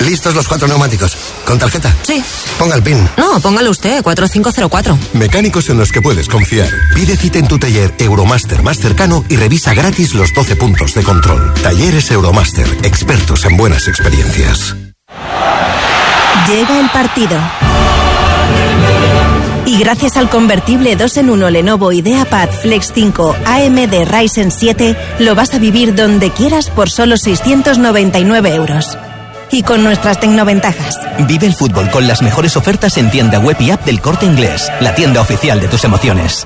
Listos los 4 neumáticos. ¿Con tarjeta? Sí. Ponga el PIN. No, póngalo usted, 4504. Mecánicos en los que puedes confiar. Pide cita en tu taller Euromaster más cercano y revisa gratis los 12 puntos de control. Talleres Euromaster, expertos en buenas experiencias. Llega el partido. Y gracias al convertible 2-en-1 Lenovo IdeaPad Flex 5 AMD Ryzen 7, lo vas a vivir donde quieras por solo 699 euros. Y con nuestras tecnoventajas. Vive el fútbol con las mejores ofertas en tienda web y app del Corte Inglés, la tienda oficial de tus emociones.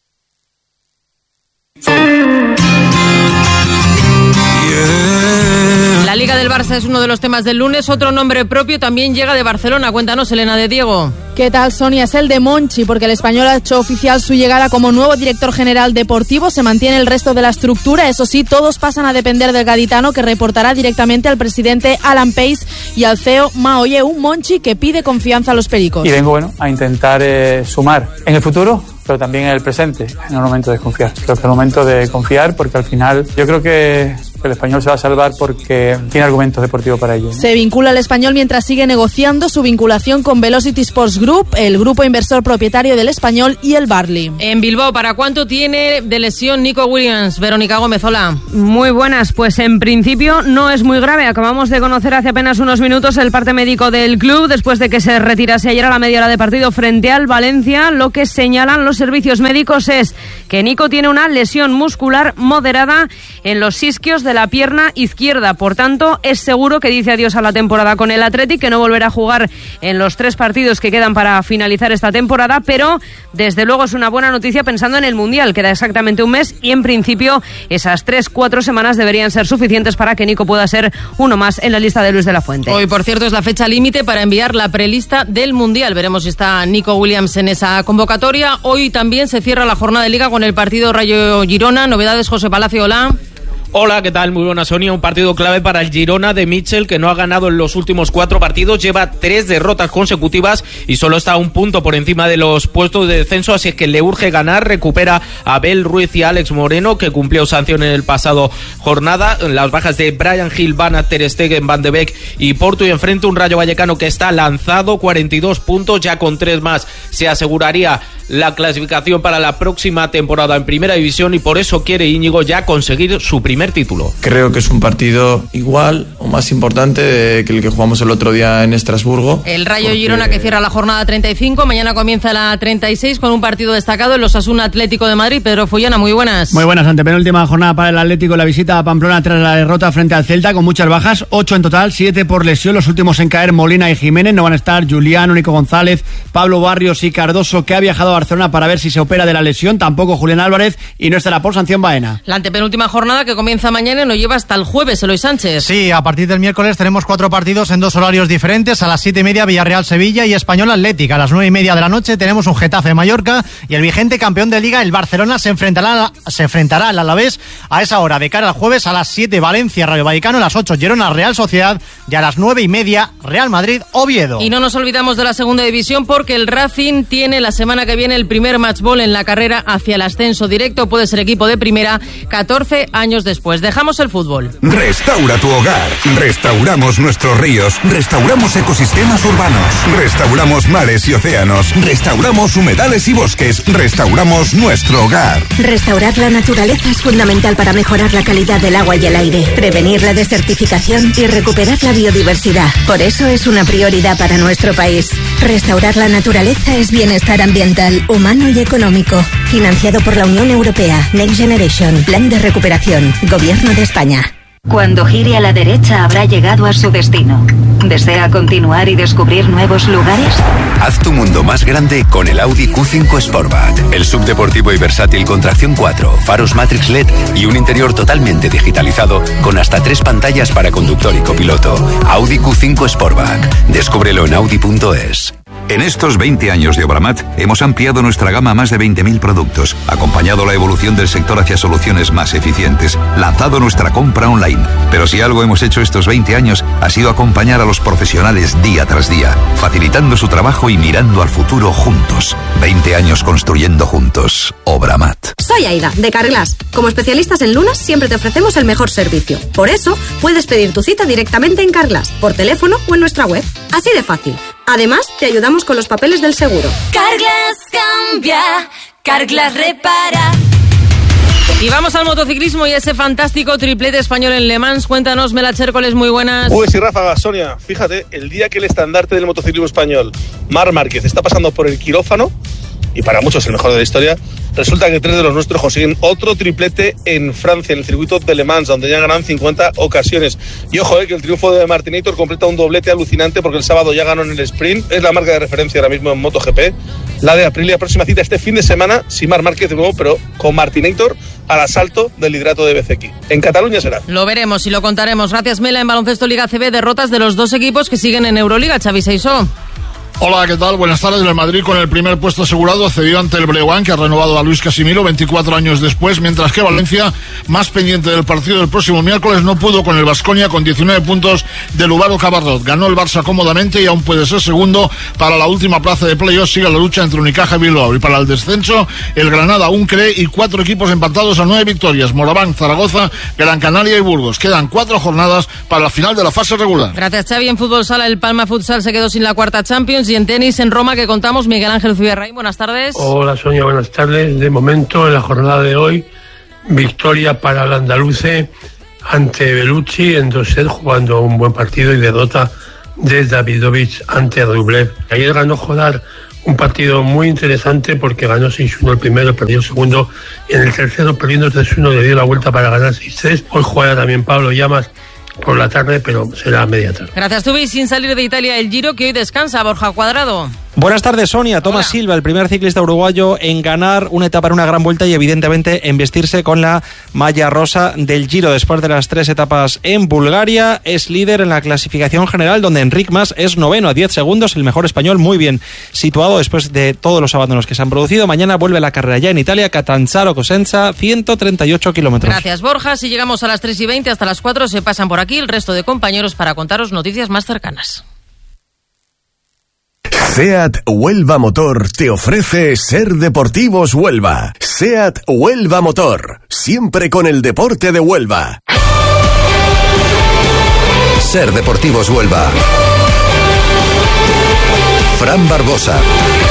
La Liga del Barça es uno de los temas del lunes. Otro nombre propio también llega de Barcelona. Cuéntanos, Elena de Diego. ¿Qué tal, Sonia? Es el de Monchi, porque el español ha hecho oficial su llegada como nuevo director general deportivo. Se mantiene el resto de la estructura. Eso sí, todos pasan a depender del gaditano, que reportará directamente al presidente Alan Pace y al CEO Maoye. Un Monchi que pide confianza a los pericos. Y vengo, a intentar sumar en el futuro, pero también en el presente, en el momento de confiar. Creo que es el momento de confiar, porque al final yo creo que el español se va a salvar porque tiene argumentos deportivos para ello, ¿no? Se vincula al español mientras sigue negociando su vinculación con Velocity Sports Group, el grupo inversor propietario del español, y el Barley. En Bilbao, ¿para cuánto tiene de lesión Nico Williams? Verónica Gómez, hola. Muy buenas, pues en principio no es muy grave. Acabamos de conocer hace apenas unos minutos el parte médico del club después de que se retirase ayer a la media hora de partido frente al Valencia. Lo que señalan los servicios médicos es que Nico tiene una lesión muscular moderada en los isquios de la pierna izquierda. Por tanto, es seguro que dice adiós a la temporada con el Athletic, que no volverá a jugar en los 3 partidos que quedan para finalizar esta temporada, pero desde luego es una buena noticia pensando en el Mundial. Queda exactamente un mes y en principio esas 3-4 semanas deberían ser suficientes para que Nico pueda ser uno más en la lista de Luis de la Fuente. Hoy, por cierto, es la fecha límite para enviar la prelista del Mundial. Veremos si está Nico Williams en esa convocatoria. Hoy también se cierra la jornada de Liga con el partido Rayo Girona. Novedades, José Palacio, hola. Hola, ¿qué tal? Muy buena, Sonia. Un partido clave para el Girona de Mitchell, que no ha ganado en los últimos 4 partidos, lleva 3 derrotas consecutivas y solo está a un punto por encima de los puestos de descenso, así que le urge ganar. Recupera a Abel Ruiz y Alex Moreno, que cumplió sanción en el pasado jornada. Las bajas de Brian Hill, Van Ter Stegen, Van de Beek y Porto, y enfrente un Rayo Vallecano que está lanzado, 42 puntos, ya con 3 más se aseguraría la clasificación para la próxima temporada en Primera División, y por eso quiere Íñigo ya conseguir su primer título. Creo que es un partido igual o más importante que el que jugamos el otro día en Estrasburgo. El Rayo Girona, que cierra la jornada 35, mañana comienza la 36 con un partido destacado, el Osasuna Atlético de Madrid. Pedro Follana, muy buenas. Muy buenas, antepenúltima jornada para el Atlético, la visita a Pamplona tras la derrota frente al Celta, con muchas bajas, 8 en total, 7 por lesión, los últimos en caer Molina y Jiménez. No van a estar Julián, Nico González, Pablo Barrios y Cardoso, que ha viajado a Barcelona para ver si se opera de la lesión. Tampoco Julián Álvarez, y no estará por sanción Baena. La antepenúltima jornada, que comienza mañana y nos lleva hasta el jueves, Eloy Sánchez. Sí, a partir del miércoles tenemos 4 partidos en 2 horarios diferentes. A las 7:30 Villarreal-Sevilla y Español Atlético. A las 9:30 de la noche tenemos un Getafe-Mallorca, y el vigente campeón de Liga, el Barcelona, se enfrentará al Alavés a esa hora. De cara al jueves, a las 7 Valencia-Rayo Vallecano, a las 8 Girona-Real Sociedad y a las 9:30 Real Madrid-Oviedo. Y no nos olvidamos de la segunda división, porque el Racing tiene la semana que viene el primer matchball en la carrera hacia el ascenso directo. Puede ser equipo de primera 14 años después. Dejamos el fútbol. Restaura tu hogar. Restauramos nuestros ríos. Restauramos ecosistemas urbanos. Restauramos mares y océanos. Restauramos humedales y bosques. Restauramos nuestro hogar. Restaurar la naturaleza es fundamental para mejorar la calidad del agua y el aire, prevenir la desertificación y recuperar la biodiversidad. Por eso es una prioridad para nuestro país. Restaurar la naturaleza es bienestar ambiental, humano y económico. Financiado por la Unión Europea. Next Generation. Plan de recuperación. Gobierno de España. Cuando gire a la derecha habrá llegado a su destino. ¿Desea continuar y descubrir nuevos lugares? Haz tu mundo más grande con el Audi Q5 Sportback. El subdeportivo y versátil con tracción 4, faros Matrix LED y un interior totalmente digitalizado con hasta 3 pantallas para conductor y copiloto. Audi Q5 Sportback. Descúbrelo en Audi.es. En estos 20 años de Obramat hemos ampliado nuestra gama a más de 20.000 productos, acompañado la evolución del sector hacia soluciones más eficientes, lanzado nuestra compra online. Pero si algo hemos hecho estos 20 años ha sido acompañar a los profesionales día tras día, facilitando su trabajo y mirando al futuro juntos. 20 años construyendo juntos. Obramat. Soy Aida, de Carglass. Como especialistas en lunas siempre te ofrecemos el mejor servicio. Por eso puedes pedir tu cita directamente en Carglass, por teléfono o en nuestra web. Así de fácil. Además, te ayudamos con los papeles del seguro. Carglass cambia, Carglass repara. Y vamos al motociclismo y ese fantástico triplete español en Le Mans. Cuéntanos, Mela Chércoles, muy buenas. Uy, sí, Ráfaga, Sonia, fíjate, el día que el estandarte del motociclismo español, Marc Márquez, está pasando por el quirófano, y para muchos el mejor de la historia, resulta que 3 de los nuestros consiguen otro triplete en Francia, en el circuito de Le Mans, donde ya ganan 50 ocasiones. Y ojo, que el triunfo de Martinator completa un doblete alucinante porque el sábado ya ganó en el sprint. Es la marca de referencia ahora mismo en MotoGP. La de Aprilia, próxima cita este fin de semana, sin Marc Márquez de nuevo, pero con Martinator al asalto del liderato de BCX. En Cataluña será. Lo veremos y lo contaremos. Gracias, Mela. En baloncesto Liga CB, derrotas de los dos equipos que siguen en Euroliga. Xavi Seisó. Hola, ¿qué tal? Buenas tardes. El Madrid con el primer puesto asegurado cedió ante el Breogán, que ha renovado a Luis Casimiro 24 años después, mientras que Valencia, más pendiente del partido del próximo miércoles, no pudo con el Baskonia con 19 puntos del Uvaro Cabarrot. Ganó el Barça cómodamente y aún puede ser segundo para la última plaza de playoff. Sigue la lucha entre Unicaja y Bilbao. Y para el descenso, el Granada aún cree y 4 equipos empatados a 9 victorias. Moraván, Zaragoza, Gran Canaria y Burgos. Quedan 4 jornadas para la final de la fase regular. Gracias, Xavi. En fútbol sala, el Palma Futsal se quedó sin la cuarta Champions. Y en tenis, en Roma, que contamos, Miguel Ángel Zubirraín, buenas tardes. Hola, Sonia, buenas tardes. De momento, en la jornada de hoy, victoria para el andaluce ante Bellucci en 2 sets, jugando un buen partido, y derrota de Davidovich ante Rublev. Ayer ganó Jodar un partido muy interesante porque ganó 6-1 el primero, perdió el segundo, y en el tercero, perdiendo 3-1, le dio la vuelta para ganar 6-3. Hoy juega también Pablo Llamas por la tarde, pero será a media tarde. Gracias, Tubi. Sin salir de Italia, el Giro, que hoy descansa. Borja Cuadrado. Buenas tardes, Sonia. Tomás Silva, el primer ciclista uruguayo en ganar una etapa en una gran vuelta y evidentemente en vestirse con la malla rosa del Giro después de las 3 etapas en Bulgaria. Es líder en la clasificación general, donde Enric Mas es noveno a 10 segundos, el mejor español, muy bien situado después de todos los abandonos que se han producido. Mañana vuelve la carrera ya en Italia, Catanzaro-Cosenza, 138 kilómetros. Gracias, Borja. Si llegamos a las 3:20, hasta las 4 se pasan por aquí el resto de compañeros para contaros noticias más cercanas. SEAT Huelva Motor te ofrece Ser Deportivos Huelva. SEAT Huelva Motor, siempre con el deporte de Huelva. Ser Deportivos Huelva. Fran Barbosa.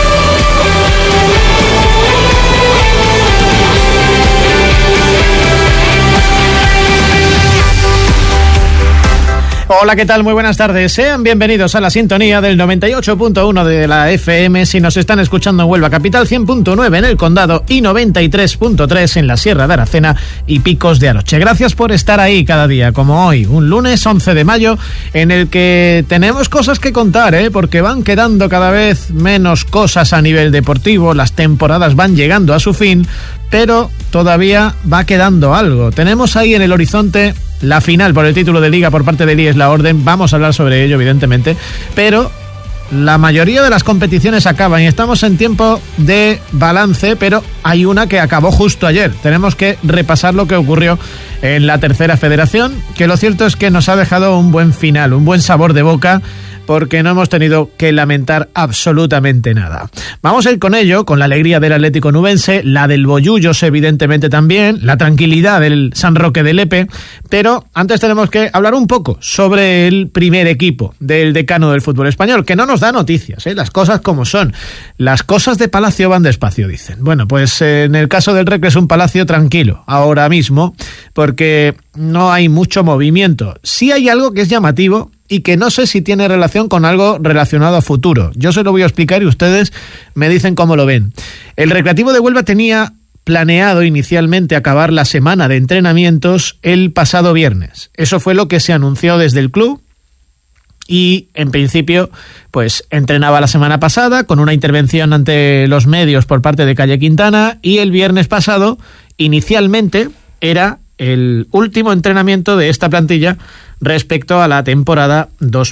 Hola, ¿qué tal? Muy buenas tardes. Sean bienvenidos a la sintonía del 98.1 de la FM si nos están escuchando en Huelva Capital, 100.9 en el Condado y 93.3 en la Sierra de Aracena y Picos de Aroche. Gracias por estar ahí cada día, como hoy, un lunes 11 de mayo, en el que tenemos cosas que contar, porque van quedando cada vez menos cosas a nivel deportivo, las temporadas van llegando a su fin, pero todavía va quedando algo. Tenemos ahí en el horizonte la final por el título de Liga por parte del IES La Orden. Vamos a hablar sobre ello, evidentemente, pero la mayoría de las competiciones acaban y estamos en tiempo de balance, pero hay una que acabó justo ayer. Tenemos que repasar lo que ocurrió en la tercera federación, que lo cierto es que nos ha dejado un buen final, un buen sabor de boca, porque no hemos tenido que lamentar absolutamente nada. Vamos a ir con ello, con la alegría del Atlético Nubense, la del Bollullos evidentemente también, la tranquilidad del San Roque de Lepe, pero antes tenemos que hablar un poco sobre el primer equipo del decano del fútbol español, que no nos da noticias, las cosas como son. Las cosas de Palacio van despacio, dicen. Bueno, pues en el caso del Recre es un Palacio tranquilo ahora mismo, porque no hay mucho movimiento. Sí hay algo que es llamativo y que no sé si tiene relación con algo relacionado a futuro. Yo se lo voy a explicar y ustedes me dicen cómo lo ven. El Recreativo de Huelva tenía planeado inicialmente acabar la semana de entrenamientos el pasado viernes. Eso fue lo que se anunció desde el club y, en principio, pues entrenaba la semana pasada con una intervención ante los medios por parte de Calle Quintana, y el viernes pasado, inicialmente, era el último entrenamiento de esta plantilla respecto a la temporada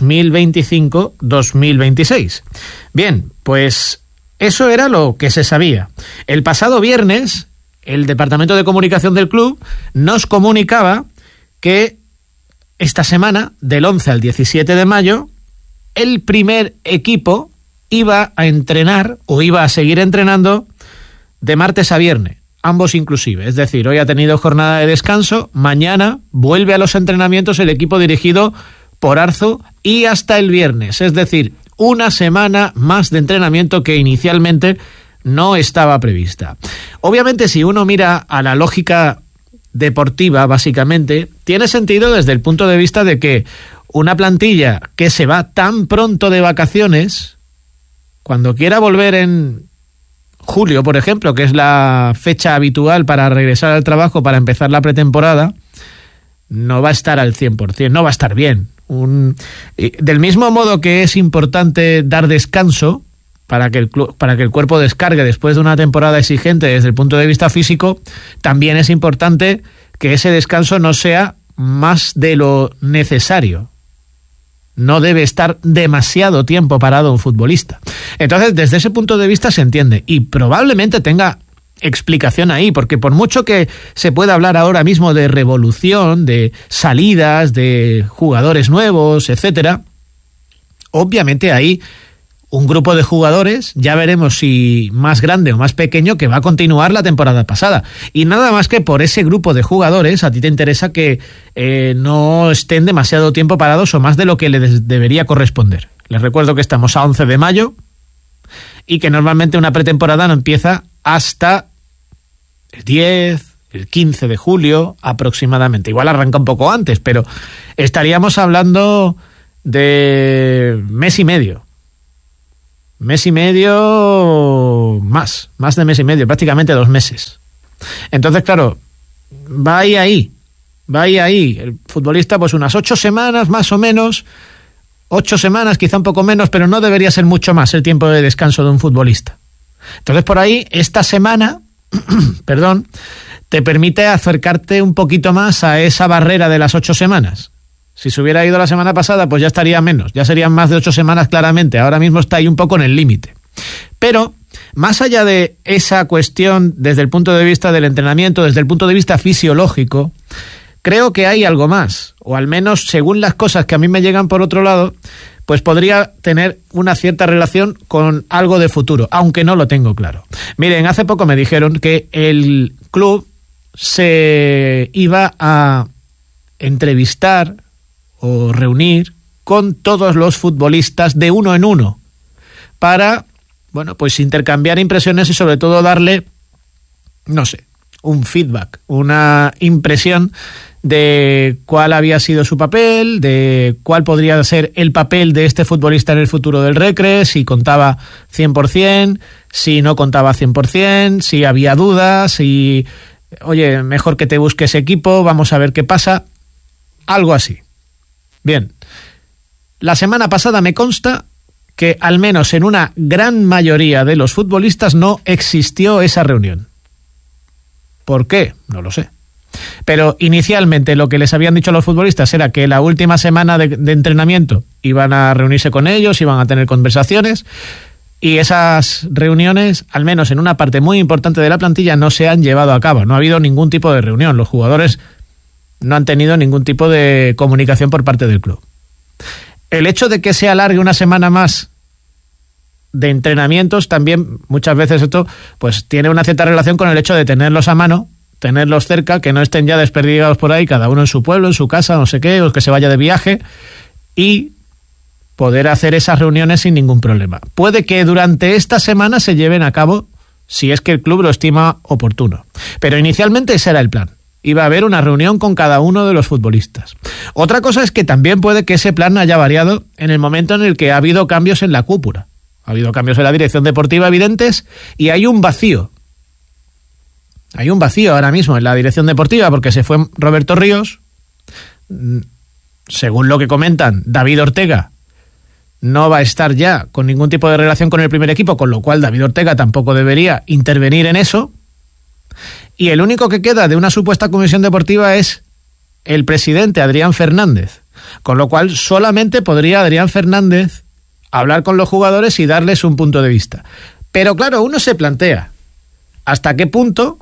2025-2026. Bien, pues eso era lo que se sabía. El pasado viernes, el Departamento de Comunicación del club nos comunicaba que esta semana, del 11 al 17 de mayo, el primer equipo iba a entrenar o iba a seguir entrenando de martes a viernes, ambos inclusive. Es decir, hoy ha tenido jornada de descanso, mañana vuelve a los entrenamientos el equipo dirigido por Arzu y hasta el viernes. Es decir, una semana más de entrenamiento que inicialmente no estaba prevista. Obviamente, si uno mira a la lógica deportiva, básicamente, tiene sentido desde el punto de vista de que una plantilla que se va tan pronto de vacaciones, cuando quiera volver en julio, por ejemplo, que es la fecha habitual para regresar al trabajo, para empezar la pretemporada, no va a estar al 100%, no va a estar bien. Del mismo modo que es importante dar descanso para que el cuerpo descargue después de una temporada exigente desde el punto de vista físico, también es importante que ese descanso no sea más de lo necesario. No debe estar demasiado tiempo parado un futbolista. Entonces, desde ese punto de vista se entiende, y probablemente tenga explicación ahí, porque por mucho que se pueda hablar ahora mismo de revolución, de salidas, de jugadores nuevos, etcétera, obviamente hay un grupo de jugadores, ya veremos si más grande o más pequeño, que va a continuar la temporada pasada. Y nada más que por ese grupo de jugadores, a ti te interesa que no estén demasiado tiempo parados o más de lo que les debería corresponder. Les recuerdo que estamos a 11 de mayo y que normalmente una pretemporada no empieza hasta el 10, el 15 de julio aproximadamente. Igual arranca un poco antes, pero estaríamos hablando de mes y medio. Mes y medio, más de mes y medio, prácticamente 2 meses. Entonces, claro, va ahí. El futbolista, pues unas 8 semanas más o menos, 8 semanas, quizá un poco menos, pero no debería ser mucho más el tiempo de descanso de un futbolista. Entonces, por ahí, esta semana, perdón, te permite acercarte un poquito más a esa barrera de las 8 semanas. Si se hubiera ido la semana pasada, pues ya estaría menos, ya serían más de 8 semanas claramente. Ahora mismo está ahí un poco en el límite. Pero, más allá de esa cuestión desde el punto de vista del entrenamiento, desde el punto de vista fisiológico, creo que hay algo más, o al menos según las cosas que a mí me llegan por otro lado, pues podría tener una cierta relación con algo de futuro, aunque no lo tengo claro. Miren, hace poco me dijeron que el club se iba a entrevistar o reunir con todos los futbolistas de uno en uno para, bueno, pues intercambiar impresiones y sobre todo darle, no sé, un feedback, una impresión de cuál había sido su papel, de cuál podría ser el papel de este futbolista en el futuro del Recre, si contaba 100%, si no contaba 100%, si había dudas, si, oye, mejor que te busques equipo, vamos a ver qué pasa, algo así. Bien, la semana pasada me consta que al menos en una gran mayoría de los futbolistas no existió esa reunión. ¿Por qué? No lo sé. Pero inicialmente lo que les habían dicho a los futbolistas era que la última semana de entrenamiento iban a reunirse con ellos, iban a tener conversaciones, y esas reuniones, al menos en una parte muy importante de la plantilla, no se han llevado a cabo. No ha habido ningún tipo de reunión. Los jugadores no han tenido ningún tipo de comunicación por parte del club. El hecho de que se alargue una semana más de entrenamientos también, muchas veces esto pues tiene una cierta relación con el hecho de tenerlos a mano, tenerlos cerca, que no estén ya desperdigados por ahí, cada uno en su pueblo, en su casa, no sé qué, o que se vaya de viaje, y poder hacer esas reuniones sin ningún problema. Puede que durante esta semana se lleven a cabo, si es que el club lo estima oportuno. Pero inicialmente ese era el plan. Iba a haber una reunión con cada uno de los futbolistas. Otra cosa es que también puede que ese plan haya variado en el momento en el que ha habido cambios en la cúpula. Ha habido cambios en la dirección deportiva evidentes y hay un vacío. Hay un vacío ahora mismo en la dirección deportiva porque se fue Roberto Ríos. Según lo que comentan, David Ortega no va a estar ya con ningún tipo de relación con el primer equipo, con lo cual David Ortega tampoco debería intervenir en eso. y el único que queda de una supuesta comisión deportiva es el presidente Adrián Fernández, con lo cual solamente podría Adrián Fernández hablar con los jugadores y darles un punto de vista. Pero claro, uno se plantea hasta qué punto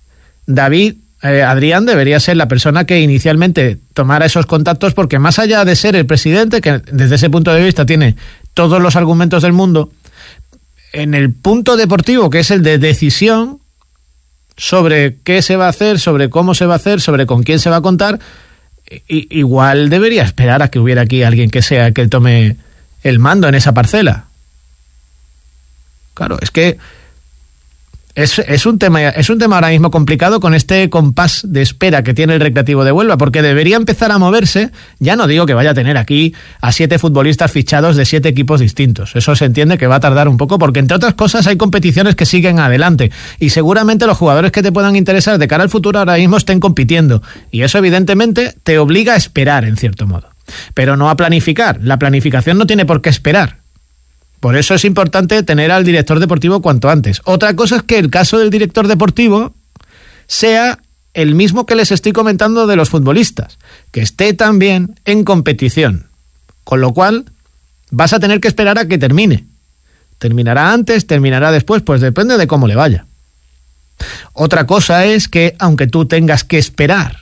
Adrián debería ser la persona que inicialmente tomara esos contactos, porque más allá de ser el presidente, que desde ese punto de vista tiene todos los argumentos del mundo, en el punto deportivo, que es el de decisión sobre qué se va a hacer, sobre cómo se va a hacer, sobre con quién se va a contar, igual debería esperar a que hubiera aquí alguien que sea que tome el mando en esa parcela. Claro, es que es un tema ahora mismo complicado con este compás de espera que tiene el Recreativo de Huelva, porque debería empezar a moverse. Ya no digo que vaya a tener aquí a 7 futbolistas fichados de 7 equipos distintos, eso se entiende que va a tardar un poco, porque entre otras cosas hay competiciones que siguen adelante y seguramente los jugadores que te puedan interesar de cara al futuro ahora mismo estén compitiendo, y eso evidentemente te obliga a esperar en cierto modo, pero no a planificar. La planificación no tiene por qué esperar. Por eso es importante tener al director deportivo cuanto antes. Otra cosa es que el caso del director deportivo sea el mismo que les estoy comentando de los futbolistas, que esté también en competición, con lo cual vas a tener que esperar a que termine. ¿Terminará antes? ¿Terminará después? Pues depende de cómo le vaya. Otra cosa es que, aunque tú tengas que esperar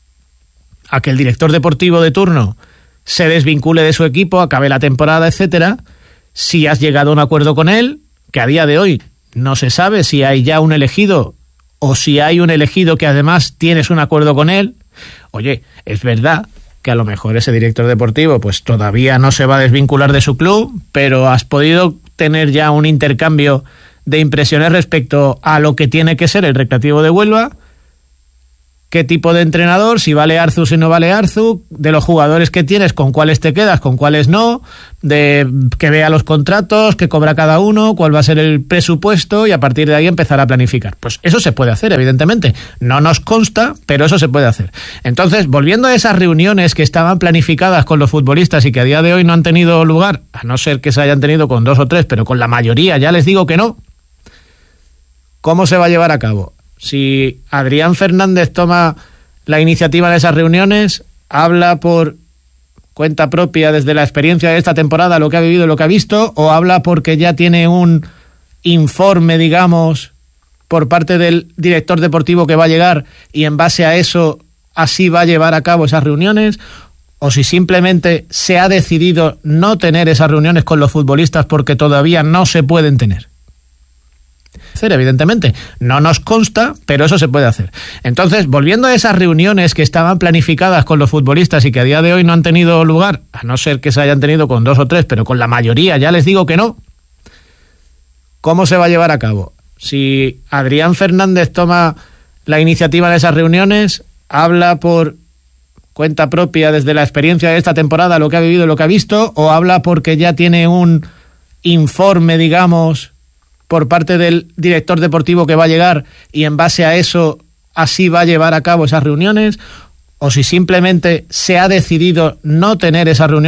a que el director deportivo de turno se desvincule de su equipo, acabe la temporada, etcétera, si has llegado a un acuerdo con él, que a día de hoy no se sabe si hay ya un elegido o si hay un elegido que además tienes un acuerdo con él, oye, es verdad que a lo mejor ese director deportivo pues todavía no se va a desvincular de su club, pero has podido tener ya un intercambio de impresiones respecto a lo que tiene que ser el Recreativo de Huelva, qué tipo de entrenador, si vale Arzu, si no vale Arzu, de los jugadores que tienes, con cuáles te quedas, con cuáles no, de que vea los contratos, qué cobra cada uno, cuál va a ser el presupuesto, y a partir de ahí empezar a planificar. Pues eso se puede hacer, evidentemente. No nos consta, pero eso se puede hacer. Entonces, volviendo a esas reuniones que estaban planificadas con los futbolistas y que a día de hoy no han tenido lugar, a no ser que se hayan tenido con 2 o 3, pero con la mayoría ya les digo que no, ¿cómo se va a llevar a cabo? Si Adrián Fernández toma la iniciativa de esas reuniones, habla por cuenta propia desde la experiencia de esta temporada, lo que ha vivido y lo que ha visto, o habla porque ya tiene un informe, digamos, por parte del director deportivo que va a llegar y en base a eso así va a llevar a cabo esas reuniones, o si simplemente se ha decidido no tener esas reuniones con los futbolistas porque todavía no se pueden tener. Evidentemente, no nos consta, pero eso se puede hacer. Entonces, volviendo a esas reuniones que estaban planificadas con los futbolistas y que a día de hoy no han tenido lugar, a no ser que se hayan tenido con 2 o 3, pero con la mayoría ya les digo que no, ¿cómo se va a llevar a cabo? Si Adrián Fernández toma la iniciativa de esas reuniones, habla por cuenta propia desde la experiencia de esta temporada, lo que ha vivido y lo que ha visto, o habla porque ya tiene un informe, digamos, por parte del director deportivo que va a llegar y en base a eso así va a llevar a cabo esas reuniones, o si simplemente se ha decidido no tener esas reuniones